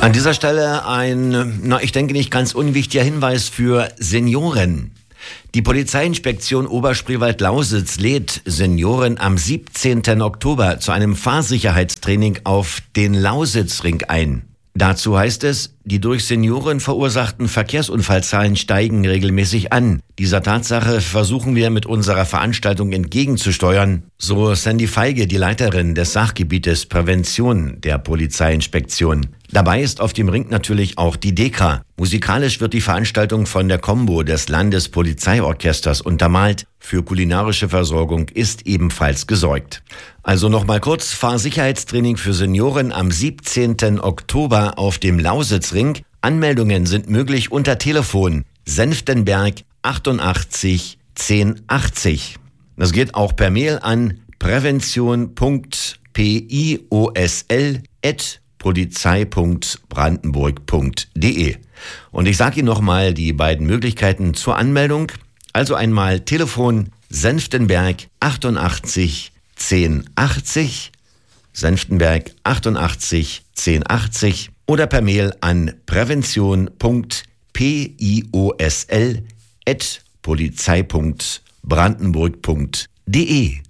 An dieser Stelle ich denke nicht ganz unwichtiger Hinweis für Senioren. Die Polizeiinspektion Oberspreewald-Lausitz lädt Senioren am 17. Oktober zu einem Fahrsicherheitstraining auf den Lausitzring ein. Dazu heißt es, die durch Senioren verursachten Verkehrsunfallzahlen steigen regelmäßig an. Dieser Tatsache versuchen wir mit unserer Veranstaltung entgegenzusteuern, so Sandy Feige, die Leiterin des Sachgebietes Prävention der Polizeiinspektion. Dabei ist auf dem Ring natürlich auch die DEKRA. Musikalisch wird die Veranstaltung von der Combo des Landespolizeiorchesters untermalt. Für kulinarische Versorgung ist ebenfalls gesorgt. Also nochmal kurz, Fahrsicherheitstraining für Senioren am 17. Oktober auf dem Lausitzring. Anmeldungen sind möglich unter Telefon Senftenberg 88 1080. Das geht auch per Mail an prävention.piosl@polizei.brandenburg.de. Und ich sage Ihnen nochmal die beiden Möglichkeiten zur Anmeldung. Also einmal Telefon Senftenberg 88 1080, Senftenberg 88 1080 oder per Mail an prävention.piosl@polizei.brandenburg.de.